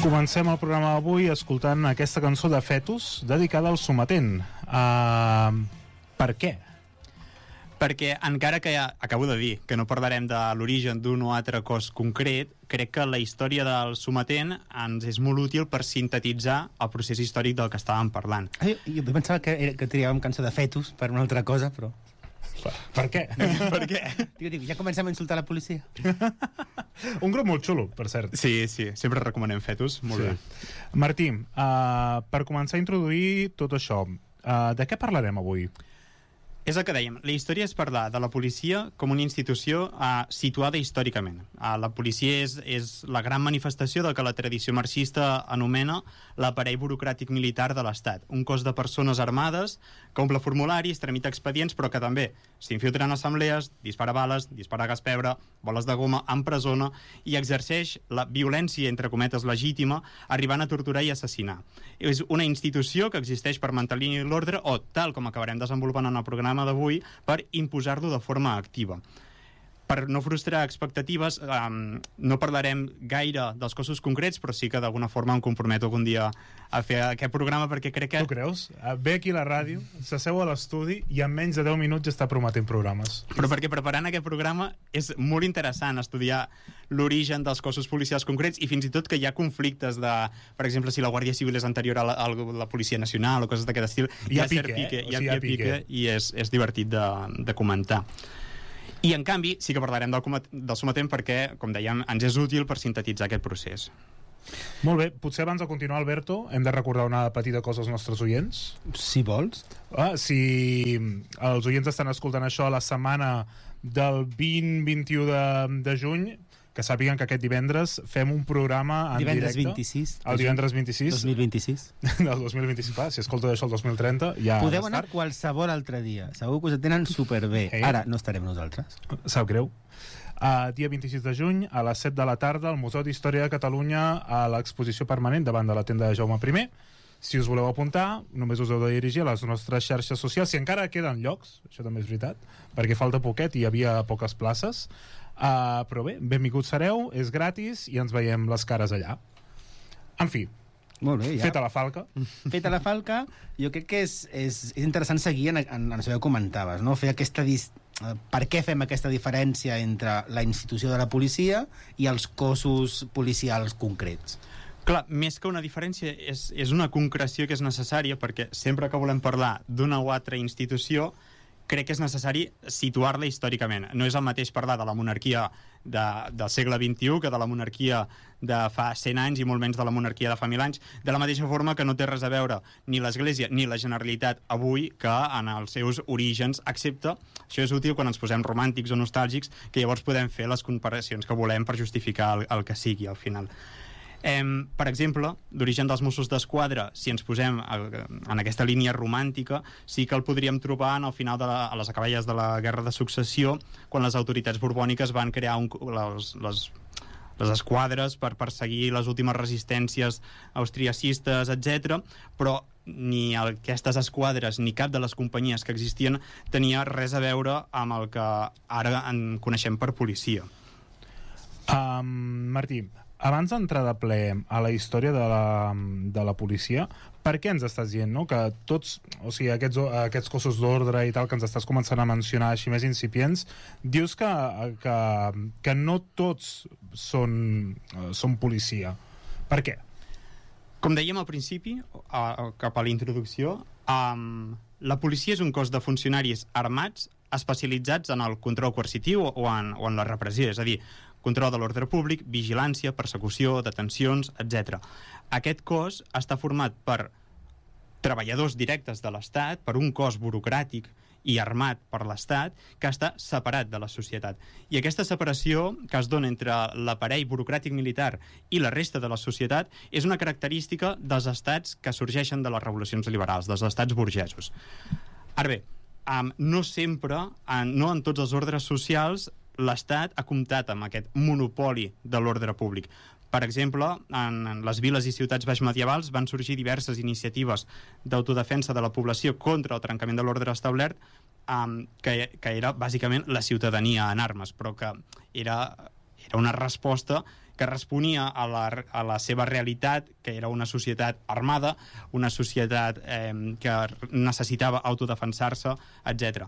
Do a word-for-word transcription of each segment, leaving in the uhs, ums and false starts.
Comencem el programa d'avui escoltant aquesta cançó de Fetus dedicada al sometent. Uh, per què? Perquè encara que ja, acabo de dir que no parlarem de l'origen d'un o altre cos concret, crec que la història del sometent ens és molt útil per sintetitzar el procés històric del que estàvem parlant. Ah, jo, jo pensava que, era, que triàvem cançó de Fetus per una altra cosa, però... Per, per què? Per què? Dic, dic, ja comencem a insultar la policia. Un grup molt xulo, per cert. Sí, sí, sempre recomanem Fetus, molt sí. bé. Martí, uh, per començar a introduir tot això, uh, de què parlarem avui? És el que dèiem, la història és parlar de la policia com una institució uh, situada històricament. Uh, la policia és, és la gran manifestació del que la tradició marxista anomena l'aparell burocràtic militar de l'Estat. Un cos de persones armades que omple formularis, tramita expedients, però que també s'infiltra en assemblees, dispara bales, dispara gas pebre, boles de goma, empresona i exerceix la violència, entre cometes, legítima, arribant a torturar i assassinar. És una institució que existeix per mantenir l'ordre o, tal com acabarem desenvolupant en el programa d'avui, per imposar-lo de forma activa. Per no frustrar expectatives, um, no parlarem gaire dels cossos concrets, però sí que d'alguna forma em comprometo algun dia a fer aquest programa, perquè crec que... Tu creus? Ve aquí a la ràdio, s'asseu a l'estudi i en menys de deu minuts ja està prometent programes. Però perquè preparant aquest programa és molt interessant estudiar l'origen dels cossos policials concrets i fins i tot que hi ha conflictes de, per exemple, si la Guàrdia Civil és anterior a la, a la Policia Nacional o coses d'aquest estil. Hi ha pique, pique, eh? Hi ha, hi ha pique i és, és divertit de, de comentar. I en canvi sí que parlarem del, del sometent perquè, com dèiem, ens és útil per sintetitzar aquest procés. Molt bé, potser abans de continuar, Alberto, hem de recordar una petita cosa als nostres oients. Si vols. Ah, si els oients estan escoltant això a la setmana del vint vint-i-u de, de juny, que sàpiguen que aquest divendres fem un programa en divendres directe. vint-i-sis. El divendres vint-i-sis. dos mil vint-i-sis. Del dos mil vint-i-sis, va, si escolteu això el dos mil trenta, ja... Podeu anar qualsevol altre dia. Segur que us tenen superbé. Hey. Ara no estarem nosaltres. Sap greu. Uh, dia vint-i-sis de juny, a les set de la tarda, al Museu d'Història de Catalunya, a l'exposició permanent davant de la tenda de Jaume primer. Si us voleu apuntar, només us heu de dirigir a les nostres xarxes socials, si encara queden llocs, això també és veritat, perquè falta poquet i hi havia poques places. Uh, però bé, benvinguts sereu, és gratis i ens veiem les cares allà. En fi, molt bé, ja. Feta la falca. Feta la falca, jo crec que és, és, és interessant seguir en, en, en això que comentaves, no? Fer aquesta dis... per què fem aquesta diferència entre la institució de la policia i els cossos policials concrets? Clar, més que una diferència és, és una concreció que és necessària, perquè sempre que volem parlar d'una o altra institució crec que és necessari situar-la històricament. No és el mateix parlar de la monarquia de, del segle vint-i-u que de la monarquia de fa cent anys i molt menys de la monarquia de fa mil anys, de la mateixa forma que no té res a veure ni l'Església ni la Generalitat avui que en els seus orígens, excepte, això és útil quan ens posem romàntics o nostàlgics, que llavors podem fer les comparacions que volem per justificar el, el que sigui al final. Eh, per exemple, l'origen dels Mossos d'Esquadra, si ens posem en aquesta línia romàntica, sí que el podríem trobar en el final de la, a les acaballes de la Guerra de Successió, quan les autoritats borbòniques van crear un, les, les, les esquadres per perseguir les últimes resistències austriacistes, etcètera, però ni aquestes esquadres ni cap de les companyies que existien tenia res a veure amb el que ara en coneixem per policia. Um, Martí, abans d'entrar de ple a la història de la, de la policia, per què ens estàs dient, no?, que tots, o sigui, aquests, aquests cossos d'ordre i tal que ens estàs començant a mencionar així més incipients, dius que, que, que no tots són, són policia. Per què? Com dèiem al principi, a, cap a la introducció, um, la policia és un cos de funcionaris armats especialitzats en el control coercitiu o en, o en la repressió, és a dir, control de l'ordre públic, vigilància, persecució, detencions, etcètera. Aquest cos està format per treballadors directes de l'Estat, per un cos burocràtic i armat per l'Estat, que està separat de la societat. I aquesta separació que es dona entre l'aparell burocràtic militar i la resta de la societat és una característica dels estats que sorgeixen de les revolucions liberals, dels estats burgesos. Ara bé, um, no sempre, um, no en tots els ordres socials, l'Estat ha comptat amb aquest monopoli de l'ordre públic. Per exemple, en, en les viles i ciutats baixmedievals van sorgir diverses iniciatives d'autodefensa de la població contra el trencament de l'ordre establert, um, que, que era bàsicament la ciutadania en armes, però que era, era una resposta que responia a la, a la seva realitat, que era una societat armada, una societat eh, que necessitava autodefensar-se, etcètera.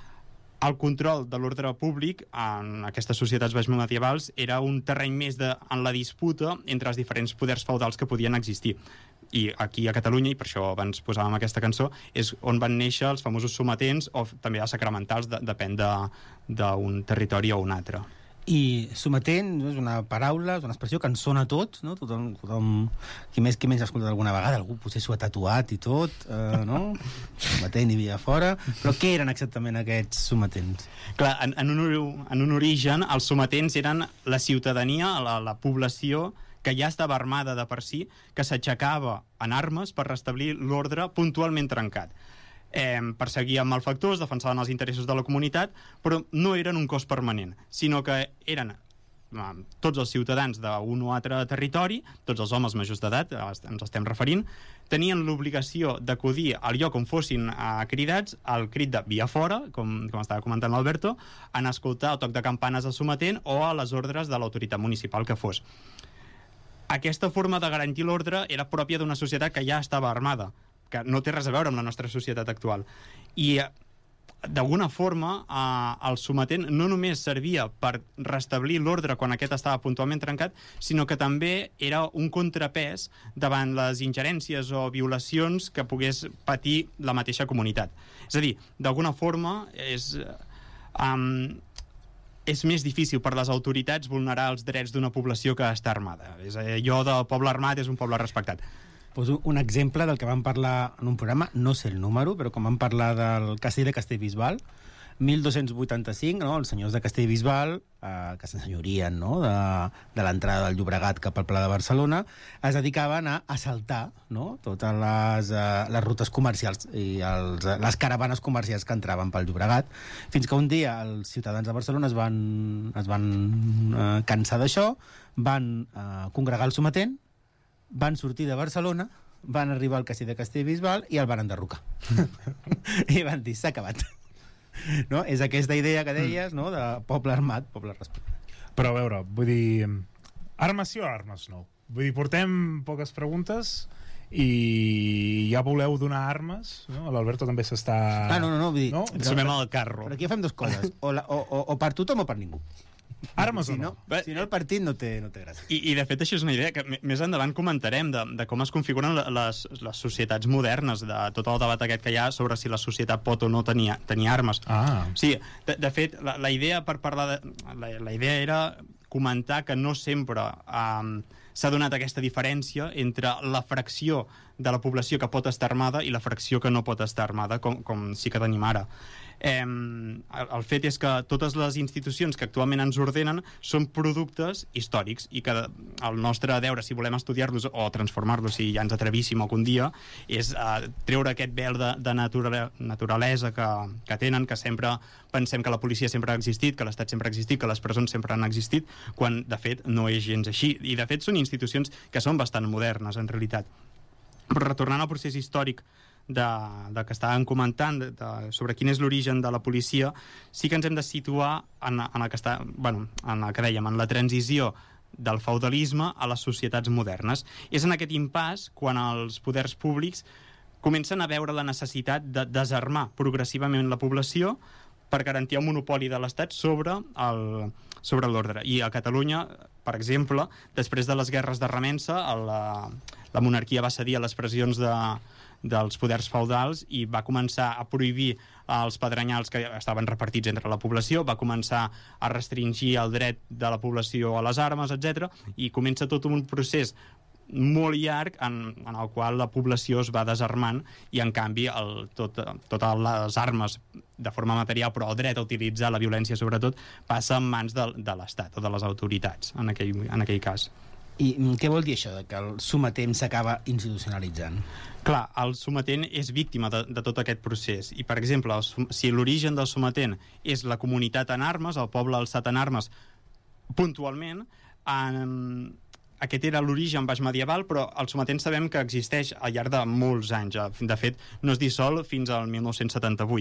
El control de l'ordre públic en aquestes societats baixmedievals era un terreny més de, en la disputa entre els diferents poders feudals que podien existir. I aquí a Catalunya, i per això abans posàvem aquesta cançó, és on van néixer els famosos sometents o també els sacramentals, de, depèn d'un territori o un altre. I sometent és una paraula, és una expressió que ens sona a tots, no? Tothom, tothom qui més qui menys ha escoltat alguna vegada, algú potser s'ho ha tatuat i tot, eh, no? Sometent hi havia fora, però què eren exactament aquests sometents? Clar, en, en, un, en un origen, els sometents eren la ciutadania, la, la població que ja estava armada de per si, que s'aixecava en armes per restablir l'ordre puntualment trencat. Eh, perseguien malfactors, defensaven els interessos de la comunitat, però no eren un cos permanent, sinó que eren eh, tots els ciutadans d'un o altre territori, tots els homes majors d'edat, ens estem referint, tenien l'obligació d'acudir al lloc on fossin eh, cridats, al crit de via fora, com, com estava comentant l'Alberto, en escoltar el toc de campanes al sometent o a les ordres de l'autoritat municipal que fos. Aquesta forma de garantir l'ordre era pròpia d'una societat que ja estava armada, que no té res a veure amb la nostra societat actual. I, d'alguna forma, eh, el sometent no només servia per restablir l'ordre quan aquest estava puntualment trencat, sinó que també era un contrapès davant les ingerències o violacions que pogués patir la mateixa comunitat. És a dir, d'alguna forma, és... Um, és més difícil per les autoritats vulnerar els drets d'una població que està armada. És allò de poble armat és un poble respectat. Poso un exemple del que vam parlar en un programa, no sé el número, però com vam parlar del castell de Castellbisbal, mil dos-cents vuitanta-cinc, no? Els senyors de Castellbisbal, eh, que s'ensenyorien, no? de, de l'entrada del Llobregat cap al Pla de Barcelona, es dedicaven a assaltar, no? totes les, eh, les rutes comercials i els, les caravanes comercials que entraven pel Llobregat, fins que un dia els ciutadans de Barcelona es van, es van eh, cansar d'això, van eh, congregar el sometent, van sortir de Barcelona, van arribar al castell de Castellbisbal i el van enderrocar. I van dir, s'ha acabat. No? És aquesta idea que deies, no? de poble armat, poble respectat. Però a veure, vull dir, armes sí o armes no? Vull dir, portem poques preguntes i ja voleu donar armes, no? L'Alberto també s'està... Ah, no, no, no, vull dir... No? Ens sumem al carro. Però aquí fem dues coses, o, la, o, o, o per tothom o per ningú. Armes si o no? no? Si no, el partit no té, no té gràcia. I, I, de fet, això és una idea que més endavant comentarem de, de com es configuren les, les societats modernes, de tot el debat aquest que hi ha sobre si la societat pot o no tenir, tenir armes. Ah. Sí, de, de fet, la, la idea per parlar de... La, la idea era comentar que no sempre um, s'ha donat aquesta diferència entre la fracció de la població que pot estar armada i la fracció que no pot estar armada, com, com sí que tenim ara. Eh, el, el fet és que totes les institucions que actualment ens ordenen són productes històrics i que el nostre deure, si volem estudiar-los o transformar-los, si ja ens atrevíssim algun dia, és eh, treure aquest vel de, de natura, naturalesa que, que tenen, que sempre pensem que la policia sempre ha existit, que l'Estat sempre ha existit, que les presons sempre han existit, quan de fet no és gens així. I de fet són institucions que són bastant modernes en realitat. Però retornant al procés històric de, de que estàvem comentant de, de, sobre quin és l'origen de la policia, sí que ens hem de situar en, en, el que està, bueno, en el que dèiem, en la transició del feudalisme a les societats modernes. És en aquest impàs quan els poders públics comencen a veure la necessitat de desarmar progressivament la població per garantir el monopoli de l'Estat sobre el, sobre l'ordre. I a Catalunya, per exemple, després de les guerres de remença, la, la monarquia va cedir a les pressions de, dels poders feudals i va començar a prohibir els pedrenyals que estaven repartits entre la població, va començar a restringir el dret de la població a les armes, etcètera, i comença tot un procés molt llarg en, en el qual la població es va desarmant i en canvi el, tot, totes les armes de forma material, però el dret a utilitzar la violència sobretot passa en mans de, de l'Estat o de les autoritats en aquell, en aquell cas. I què vol dir això, de que el sometent s'acaba institucionalitzant? Clar, el sometent és víctima de, de tot aquest procés. I, per exemple, el, si l'origen del sometent és la comunitat en armes, el poble alçat en armes, puntualment, en, aquest era l'origen baixmedieval, però el sometent sabem que existeix al llarg de molts anys. De fet, no es dissol fins al mil nou-cents setanta-vuit.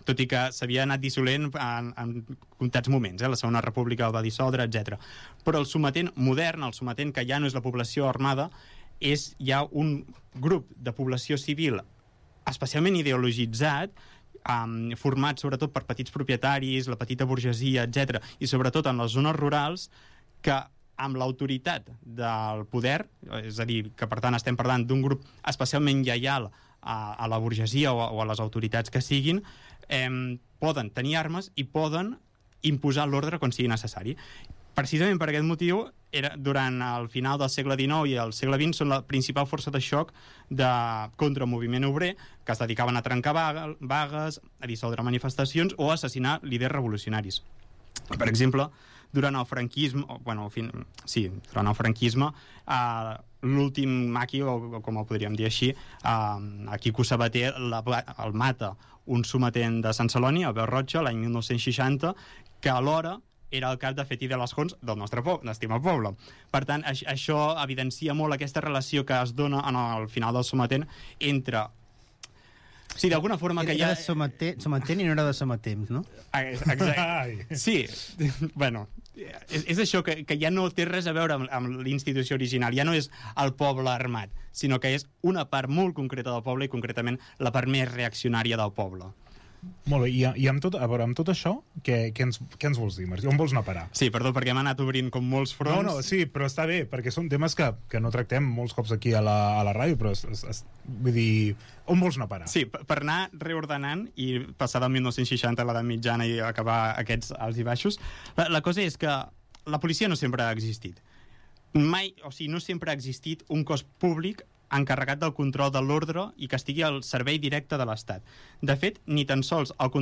tot i que s'havia anat dissolent en, en comptats moments, eh? La Segona República el va dissoldre, etcètera. Però el sometent modern, el sometent que ja no és la població armada, és ja un grup de població civil especialment ideologitzat, um, format sobretot per petits propietaris, la petita burgesia, etcètera, i sobretot en les zones rurals, que amb l'autoritat del poder, és a dir, que per tant estem parlant d'un grup especialment lleial a, a la burgesia o a, o a les autoritats que siguin, eh, poden tenir armes i poden imposar l'ordre quan sigui necessari. Precisament per aquest motiu, era, durant el final del segle dinou i el segle vint, són la principal força de xoc de, contra el moviment obrer, que es dedicaven a trencar vagues, a dissoldre manifestacions o a assassinar líders revolucionaris. Per exemple, durant el franquisme, bueno, fin, sí, durant el franquisme, eh, l'últim maqui, o, o com el podríem dir així, eh, Quico Sabater la, el mata un sometent de Sant Celoni, Abel Rocha, l'any mil nou-cents seixanta, que alhora era el cap de Fet i de les Fonts del nostre poble, d'estimat poble. Per tant, això, això evidencia molt aquesta relació que es dona en el final del sometent entre... Sí, d'alguna forma que era ja... de sometent, sometent i no era de sometent, no? Exacte. Sí, bueno, és, és això, que, que ja no té res a veure amb, amb l'institució original, ja no és el poble armat, sinó que és una part molt concreta del poble i concretament la part més reaccionària del poble. Molt bé, i, i amb, tot, a veure, amb tot això, què, què, ens, què ens vols dir, Martí? On vols anar a parar? Sí, perdó, perquè hem anat obrint com molts fronts. No, no, sí, però està bé, perquè són temes que, que no tractem molts cops aquí a la, a la ràdio, però es, es, es, vull dir, on vols anar a parar? Sí, per anar reordenant i passar del mil nou-cents seixanta a l'edat mitjana i acabar aquests alts i baixos, la, la cosa és que la policia no sempre ha existit. Mai, o sigui, no sempre ha existit un cos públic encarregat del control de l'ordre i que estigui al servei directe de l'Estat. De fet, ni tan sols el control